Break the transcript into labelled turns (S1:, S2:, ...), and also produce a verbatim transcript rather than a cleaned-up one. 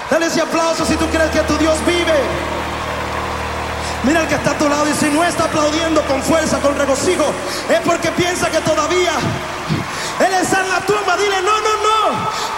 S1: Dale ese aplauso si tú crees que tu Dios vive. Mira al que está a tu lado y si no está aplaudiendo con fuerza, con regocijo, es porque piensa que todavía Él está en la tumba. Dile, no, no, no,